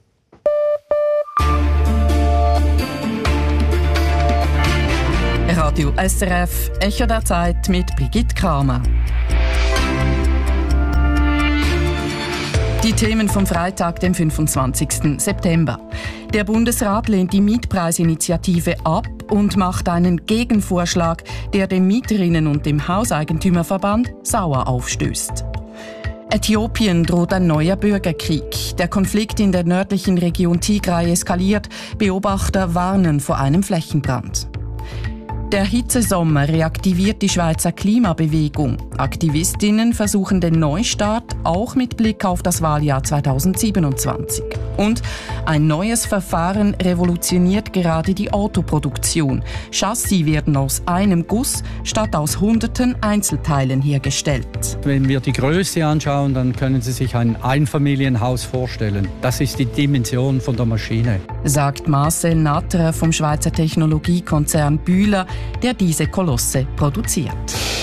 Radio S R F, Echo der Zeit mit Brigitte Kramer. Die Themen vom Freitag, dem fünfundzwanzigsten September. Der Bundesrat lehnt die Mietpreisinitiative ab und macht einen Gegenvorschlag, der dem Mieterinnen- und dem Hauseigentümerverband sauer aufstößt. Äthiopien droht ein neuer Bürgerkrieg. Der Konflikt in der nördlichen Region Tigray eskaliert. Beobachter warnen vor einem Flächenbrand. Der Hitzesommer reaktiviert die Schweizer Klimabewegung. Aktivistinnen versuchen den Neustart, auch mit Blick auf das Wahljahr zweitausendsiebenundzwanzig. Und ein neues Verfahren revolutioniert gerade die Autoproduktion. Chassis werden aus einem Guss statt aus hunderten Einzelteilen hergestellt. Wenn wir die Größe anschauen, dann können Sie sich ein Einfamilienhaus vorstellen. Das ist die Dimension von der Maschine. Sagt Marcel Natterer vom Schweizer Technologiekonzern Bühler, der diese Kolosse produziert.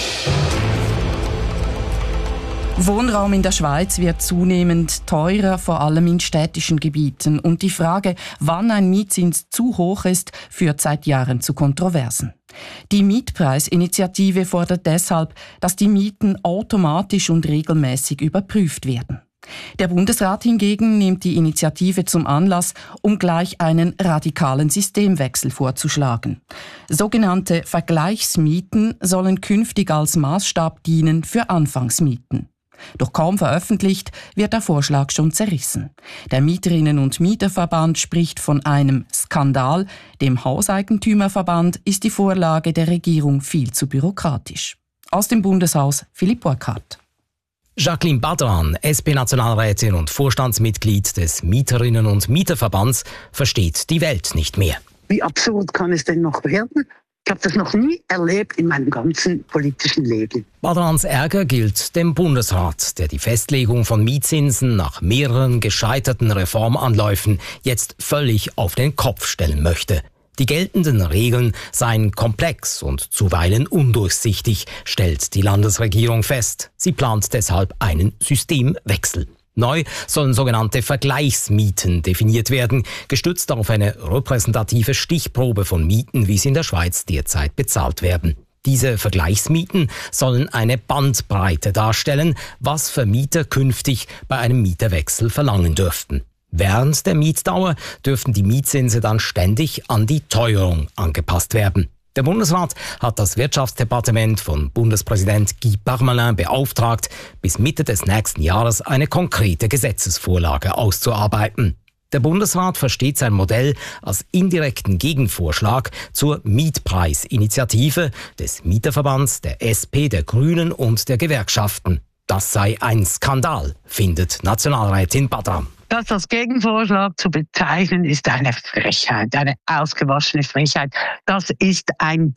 Wohnraum in der Schweiz wird zunehmend teurer, vor allem in städtischen Gebieten. Und die Frage, wann ein Mietzins zu hoch ist, führt seit Jahren zu Kontroversen. Die Mietpreisinitiative fordert deshalb, dass die Mieten automatisch und regelmäßig überprüft werden. Der Bundesrat hingegen nimmt die Initiative zum Anlass, um gleich einen radikalen Systemwechsel vorzuschlagen. Sogenannte Vergleichsmieten sollen künftig als Maßstab dienen für Anfangsmieten. Doch kaum veröffentlicht, wird der Vorschlag schon zerrissen. Der Mieterinnen- und Mieterverband spricht von einem Skandal. Dem Hauseigentümerverband ist die Vorlage der Regierung viel zu bürokratisch. Aus dem Bundeshaus Philipp Burkhardt. Jacqueline Badran, S P-Nationalrätin und Vorstandsmitglied des Mieterinnen- und Mieterverbands, versteht die Welt nicht mehr. Wie absurd kann es denn noch werden? Ich habe das noch nie erlebt in meinem ganzen politischen Leben. Badrans Ärger gilt dem Bundesrat, der die Festlegung von Mietzinsen nach mehreren gescheiterten Reformanläufen jetzt völlig auf den Kopf stellen möchte. Die geltenden Regeln seien komplex und zuweilen undurchsichtig, stellt die Landesregierung fest. Sie plant deshalb einen Systemwechsel. Neu sollen sogenannte Vergleichsmieten definiert werden, gestützt auf eine repräsentative Stichprobe von Mieten, wie sie in der Schweiz derzeit bezahlt werden. Diese Vergleichsmieten sollen eine Bandbreite darstellen, was Vermieter künftig bei einem Mieterwechsel verlangen dürften. Während der Mietdauer dürften die Mietzinse dann ständig an die Teuerung angepasst werden. Der Bundesrat hat das Wirtschaftsdepartement von Bundespräsident Guy Parmelin beauftragt, bis Mitte des nächsten Jahres eine konkrete Gesetzesvorlage auszuarbeiten. Der Bundesrat versteht sein Modell als indirekten Gegenvorschlag zur Mietpreisinitiative des Mieterverbands, der S P, der Grünen und der Gewerkschaften. Das sei ein Skandal, findet Nationalrätin Badram. Das als Gegenvorschlag zu bezeichnen, ist eine Frechheit, eine ausgewaschene Frechheit. Das ist ein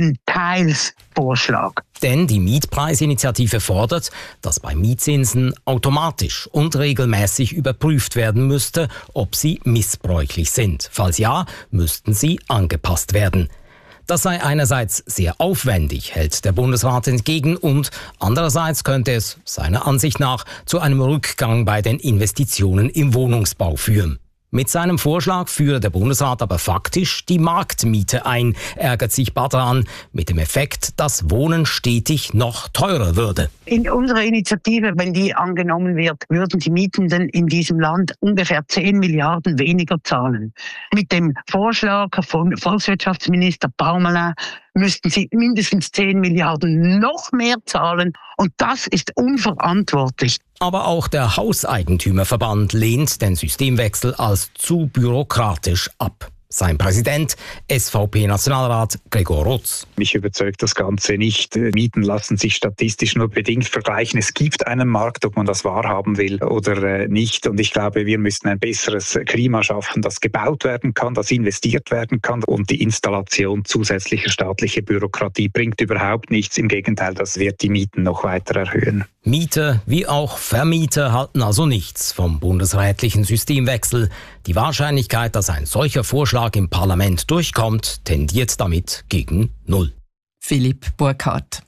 Gegenteilsvorschlag. Denn die Mietpreisinitiative fordert, dass bei Mietzinsen automatisch und regelmäßig überprüft werden müsste, ob sie missbräuchlich sind. Falls ja, müssten sie angepasst werden. Das sei einerseits sehr aufwendig, hält der Bundesrat entgegen, und andererseits könnte es seiner Ansicht nach zu einem Rückgang bei den Investitionen im Wohnungsbau führen. Mit seinem Vorschlag führe der Bundesrat aber faktisch die Marktmiete ein, ärgert sich Badran, mit dem Effekt, dass Wohnen stetig noch teurer würde. In unserer Initiative, wenn die angenommen wird, würden die Mietenden in diesem Land ungefähr zehn Milliarden weniger zahlen. Mit dem Vorschlag von Volkswirtschaftsminister Parmelin müssten sie mindestens zehn Milliarden noch mehr zahlen, und das ist unverantwortlich. Aber auch der Hauseigentümerverband lehnt den Systemwechsel als zu bürokratisch ab. Sein Präsident, S V P-Nationalrat Gregor Rutz. Mich überzeugt das Ganze nicht. Mieten lassen sich statistisch nur bedingt vergleichen. Es gibt einen Markt, ob man das wahrhaben will oder nicht. Und ich glaube, wir müssen ein besseres Klima schaffen, das gebaut werden kann, das investiert werden kann. Und die Installation zusätzlicher staatlicher Bürokratie bringt überhaupt nichts. Im Gegenteil, das wird die Mieten noch weiter erhöhen. Mieter wie auch Vermieter halten also nichts vom bundesrätlichen Systemwechsel. Die Wahrscheinlichkeit, dass ein solcher Vorschlag im Parlament durchkommt, tendiert damit gegen Null. Philipp Burkhardt.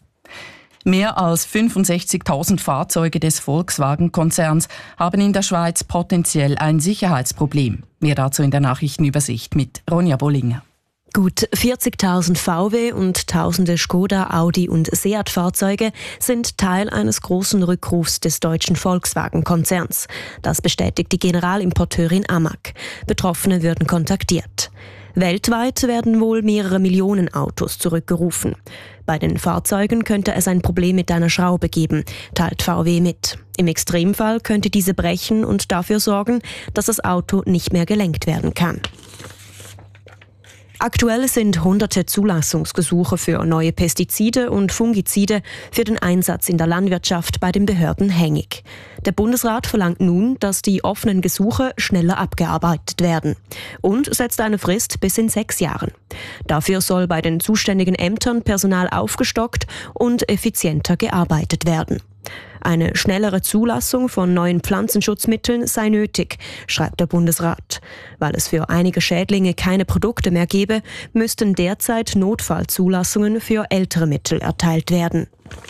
Mehr als fünfundsechzigtausend Fahrzeuge des Volkswagen-Konzerns haben in der Schweiz potenziell ein Sicherheitsproblem. Mehr dazu in der Nachrichtenübersicht mit Ronja Bollinger. Gut vierzigtausend V W und tausende Skoda, Audi und Seat-Fahrzeuge sind Teil eines großen Rückrufs des deutschen Volkswagen-Konzerns. Das bestätigt die Generalimporteurin Amag. Betroffene würden kontaktiert. Weltweit werden wohl mehrere Millionen Autos zurückgerufen. Bei den Fahrzeugen könnte es ein Problem mit einer Schraube geben, teilt V W mit. Im Extremfall könnte diese brechen und dafür sorgen, dass das Auto nicht mehr gelenkt werden kann. Aktuell sind hunderte Zulassungsgesuche für neue Pestizide und Fungizide für den Einsatz in der Landwirtschaft bei den Behörden hängig. Der Bundesrat verlangt nun, dass die offenen Gesuche schneller abgearbeitet werden und setzt eine Frist bis in sechs Jahren. Dafür soll bei den zuständigen Ämtern Personal aufgestockt und effizienter gearbeitet werden. Eine schnellere Zulassung von neuen Pflanzenschutzmitteln sei nötig, schreibt der Bundesrat. Weil es für einige Schädlinge keine Produkte mehr gebe, müssten derzeit Notfallzulassungen für ältere Mittel erteilt werden.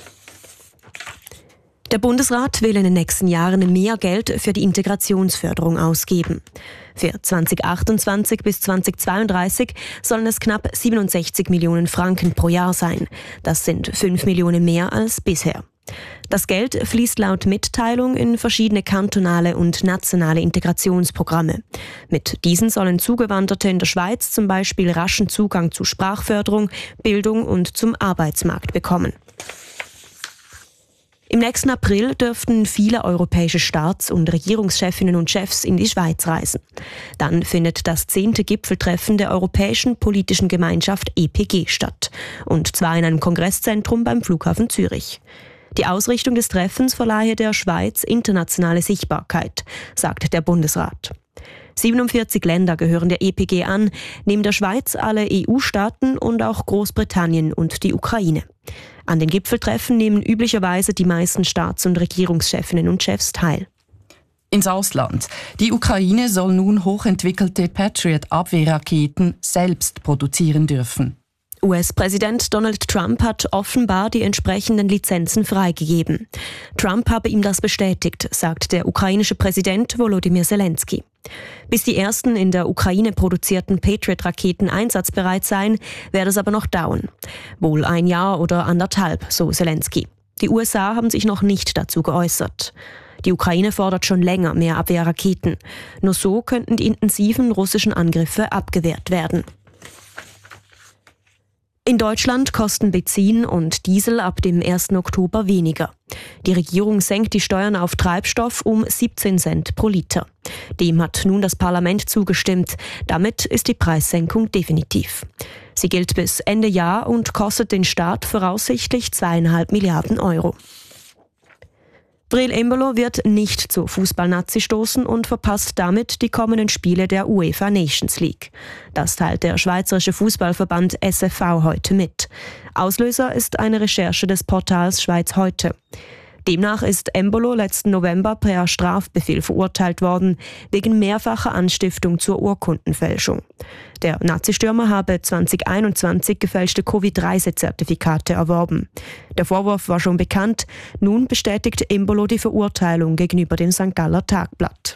Der Bundesrat will in den nächsten Jahren mehr Geld für die Integrationsförderung ausgeben. Für zweitausendachtundzwanzig bis zweitausendzweiunddreißig sollen es knapp siebenundsechzig Millionen Franken pro Jahr sein. Das sind fünf Millionen mehr als bisher. Das Geld fließt laut Mitteilung in verschiedene kantonale und nationale Integrationsprogramme. Mit diesen sollen Zugewanderte in der Schweiz zum Beispiel raschen Zugang zu Sprachförderung, Bildung und zum Arbeitsmarkt bekommen. Im nächsten April dürften viele europäische Staats- und Regierungschefinnen und Chefs in die Schweiz reisen. Dann findet das zehnte Gipfeltreffen der Europäischen Politischen Gemeinschaft E P G statt. Und zwar in einem Kongresszentrum beim Flughafen Zürich. Die Ausrichtung des Treffens verleihe der Schweiz internationale Sichtbarkeit, sagt der Bundesrat. siebenundvierzig Länder gehören der E P G an, neben der Schweiz alle E U-Staaten und auch Großbritannien und die Ukraine. An den Gipfeltreffen nehmen üblicherweise die meisten Staats- und Regierungschefinnen und Chefs teil. Ins Ausland. Die Ukraine soll nun hochentwickelte Patriot-Abwehrraketen selbst produzieren dürfen. U S-Präsident Donald Trump hat offenbar die entsprechenden Lizenzen freigegeben. Trump habe ihm das bestätigt, sagt der ukrainische Präsident Volodymyr Zelensky. Bis die ersten in der Ukraine produzierten Patriot-Raketen einsatzbereit seien, werde es aber noch dauern. Wohl ein Jahr oder anderthalb, so Zelensky. Die U S A haben sich noch nicht dazu geäußert. Die Ukraine fordert schon länger mehr Abwehrraketen. Nur so könnten die intensiven russischen Angriffe abgewehrt werden. In Deutschland kosten Benzin und Diesel ab dem ersten Oktober weniger. Die Regierung senkt die Steuern auf Treibstoff um siebzehn Cent pro Liter. Dem hat nun das Parlament zugestimmt. Damit ist die Preissenkung definitiv. Sie gilt bis Ende Jahr und kostet den Staat voraussichtlich zweieinhalb Milliarden Euro. Breel Embolo wird nicht zur Fußballnazi stoßen und verpasst damit die kommenden Spiele der UEFA Nations League. Das teilt der Schweizerische Fußballverband S F V heute mit. Auslöser ist eine Recherche des Portals Schweiz heute. Demnach ist Embolo letzten November per Strafbefehl verurteilt worden, wegen mehrfacher Anstiftung zur Urkundenfälschung. Der Nazistürmer habe zwanzig einundzwanzig gefälschte Covid-Reisezertifikate erworben. Der Vorwurf war schon bekannt, nun bestätigt Embolo die Verurteilung gegenüber dem Sankt Galler Tagblatt.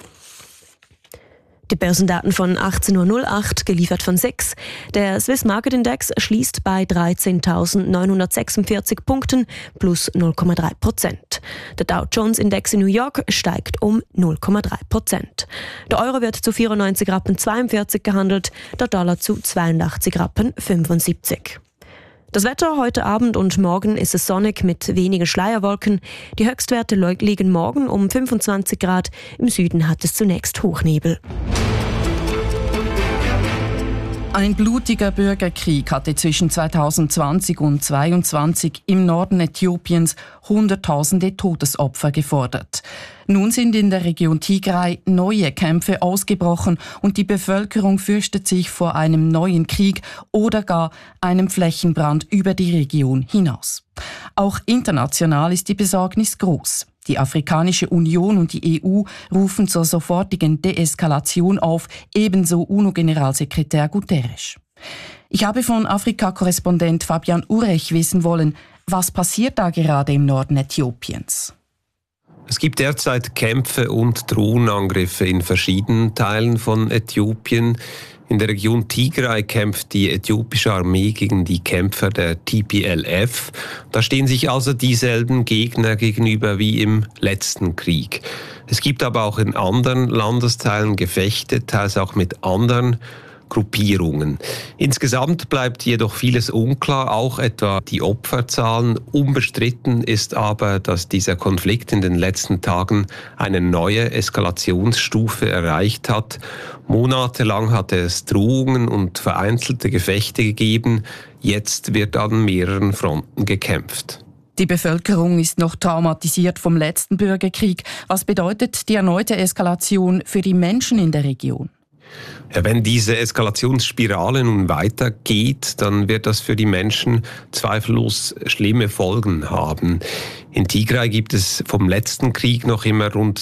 Die Börsendaten von achtzehn Uhr null acht, geliefert von sechs. Der Swiss Market Index schließt bei dreizehntausendneunhundertsechsundvierzig Punkten plus null Komma drei Prozent. Der Dow Jones Index in New York steigt um null Komma drei Prozent. Der Euro wird zu vierundneunzig Rappen zweiundvierzig gehandelt, der Dollar zu zweiundachtzig Rappen fünfundsiebzig. Das Wetter heute Abend und morgen ist es sonnig mit wenigen Schleierwolken. Die Höchstwerte liegen morgen um fünfundzwanzig Grad. Im Süden hat es zunächst Hochnebel. Ein blutiger Bürgerkrieg hatte zwischen zweitausendzwanzig und zweitausendzweiundzwanzig im Norden Äthiopiens Hunderttausende Todesopfer gefordert. Nun sind in der Region Tigray neue Kämpfe ausgebrochen und die Bevölkerung fürchtet sich vor einem neuen Krieg oder gar einem Flächenbrand über die Region hinaus. Auch international ist die Besorgnis groß. Die Afrikanische Union und die E U rufen zur sofortigen Deeskalation auf, ebenso UNO-Generalsekretär Guterres. Ich habe von Afrika-Korrespondent Fabian Urech wissen wollen, was passiert da gerade im Norden Äthiopiens? Es gibt derzeit Kämpfe und Drohnenangriffe in verschiedenen Teilen von Äthiopien. In der Region Tigray kämpft die äthiopische Armee gegen die Kämpfer der T P L F. Da stehen sich also dieselben Gegner gegenüber wie im letzten Krieg. Es gibt aber auch in anderen Landesteilen Gefechte, teils auch mit anderen Gruppierungen. Insgesamt bleibt jedoch vieles unklar, auch etwa die Opferzahlen. Unbestritten ist aber, dass dieser Konflikt in den letzten Tagen eine neue Eskalationsstufe erreicht hat. Monatelang hatte es Drohungen und vereinzelte Gefechte gegeben. Jetzt wird an mehreren Fronten gekämpft. Die Bevölkerung ist noch traumatisiert vom letzten Bürgerkrieg. Was bedeutet die erneute Eskalation für die Menschen in der Region? Ja, wenn diese Eskalationsspirale nun weitergeht, dann wird das für die Menschen zweifellos schlimme Folgen haben. In Tigray gibt es vom letzten Krieg noch immer rund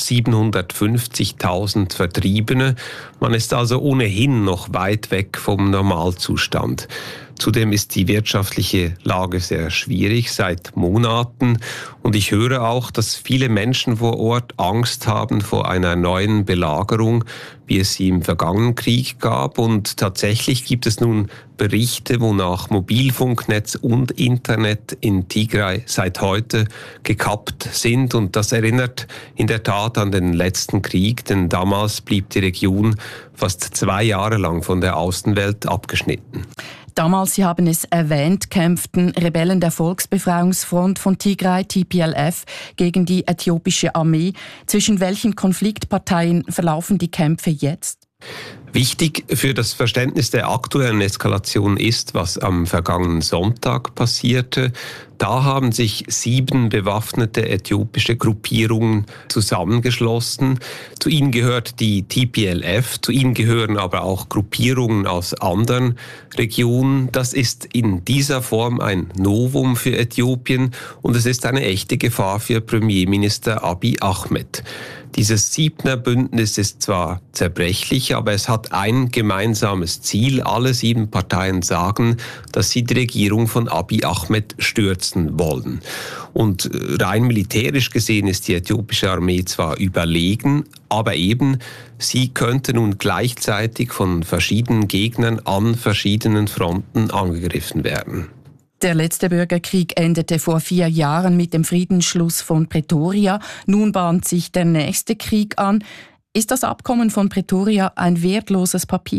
siebenhundertfünfzigtausend Vertriebene. Man ist also ohnehin noch weit weg vom Normalzustand. Zudem ist die wirtschaftliche Lage sehr schwierig seit Monaten. Und ich höre auch, dass viele Menschen vor Ort Angst haben vor einer neuen Belagerung, wie es sie im vergangenen Krieg gab. Und tatsächlich gibt es nun Berichte, wonach Mobilfunknetz und Internet in Tigray seit heute gekappt sind. Und das erinnert in der Tat an den letzten Krieg, denn damals blieb die Region fast zwei Jahre lang von der Außenwelt abgeschnitten. Damals, Sie haben es erwähnt, kämpften Rebellen der Volksbefreiungsfront von Tigray, T P L F, gegen die äthiopische Armee. Zwischen welchen Konfliktparteien verlaufen die Kämpfe jetzt? Wichtig für das Verständnis der aktuellen Eskalation ist, was am vergangenen Sonntag passierte. Da haben sich sieben bewaffnete äthiopische Gruppierungen zusammengeschlossen. Zu ihnen gehört die T P L F, zu ihnen gehören aber auch Gruppierungen aus anderen Regionen. Das ist in dieser Form ein Novum für Äthiopien und es ist eine echte Gefahr für Premierminister Abiy Ahmed. Dieses Siebner Bündnis ist zwar zerbrechlich, aber es hat ein gemeinsames Ziel. Alle sieben Parteien sagen, dass sie die Regierung von Abiy Ahmed stürzen wollen. Und rein militärisch gesehen ist die äthiopische Armee zwar überlegen, aber eben, sie könnte nun gleichzeitig von verschiedenen Gegnern an verschiedenen Fronten angegriffen werden. Der letzte Bürgerkrieg endete vor vier Jahren mit dem Friedensschluss von Pretoria. Nun bahnt sich der nächste Krieg an. Ist das Abkommen von Pretoria ein wertloses Papier?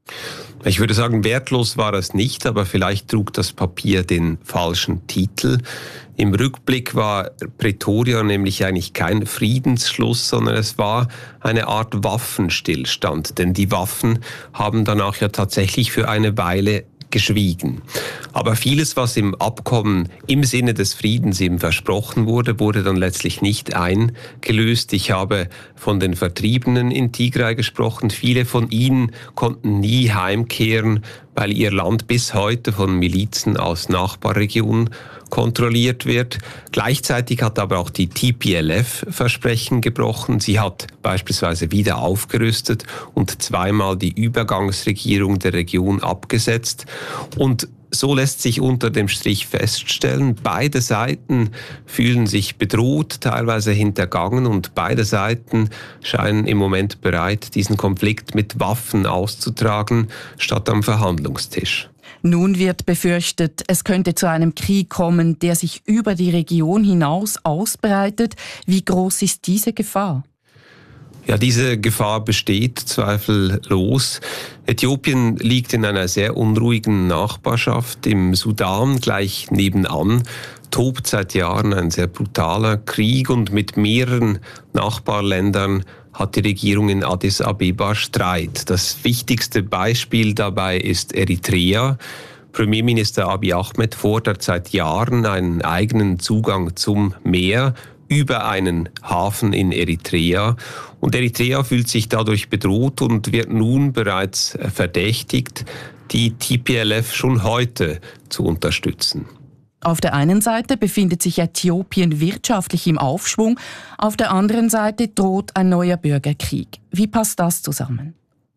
Ich würde sagen, wertlos war es nicht, aber vielleicht trug das Papier den falschen Titel. Im Rückblick war Pretoria nämlich eigentlich kein Friedensschluss, sondern es war eine Art Waffenstillstand, denn die Waffen haben danach ja tatsächlich für eine Weile geschwiegen. Aber vieles, was im Abkommen im Sinne des Friedens eben versprochen wurde, wurde dann letztlich nicht eingelöst. Ich habe von den Vertriebenen in Tigray gesprochen. Viele von ihnen konnten nie heimkehren, weil ihr Land bis heute von Milizen aus Nachbarregionen kontrolliert wird. Gleichzeitig hat aber auch die T P L F Versprechen gebrochen. Sie hat beispielsweise wieder aufgerüstet und zweimal die Übergangsregierung der Region abgesetzt. Und so lässt sich unter dem Strich feststellen, beide Seiten fühlen sich bedroht, teilweise hintergangen und beide Seiten scheinen im Moment bereit, diesen Konflikt mit Waffen auszutragen, statt am Verhandlungstisch. Nun wird befürchtet, es könnte zu einem Krieg kommen, der sich über die Region hinaus ausbreitet. Wie groß ist diese Gefahr? Ja, diese Gefahr besteht zweifellos. Äthiopien liegt in einer sehr unruhigen Nachbarschaft. Im Sudan gleich nebenan tobt seit Jahren ein sehr brutaler Krieg und mit mehreren Nachbarländern hat die Regierung in Addis Abeba Streit. Das wichtigste Beispiel dabei ist Eritrea. Premierminister Abiy Ahmed fordert seit Jahren einen eigenen Zugang zum Meer über einen Hafen in Eritrea. Und Eritrea fühlt sich dadurch bedroht und wird nun bereits verdächtigt, die T P L F schon heute zu unterstützen. Auf der einen Seite befindet sich Äthiopien wirtschaftlich im Aufschwung, auf der anderen Seite droht ein neuer Bürgerkrieg. Wie passt das zusammen?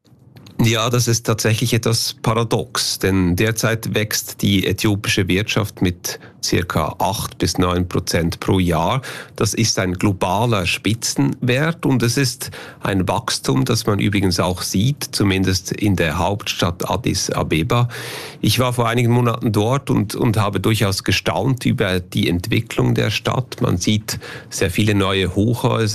Ja, das ist tatsächlich etwas paradox, denn derzeit wächst die äthiopische Wirtschaft mit circa acht bis neun Prozent pro Jahr. Das ist ein globaler Spitzenwert und es ist ein Wachstum, das man übrigens auch sieht, zumindest in der Hauptstadt Addis Abeba. Ich war vor einigen Monaten dort und, und habe durchaus gestaunt über die Entwicklung der Stadt. Man sieht sehr viele neue Hochhäuser.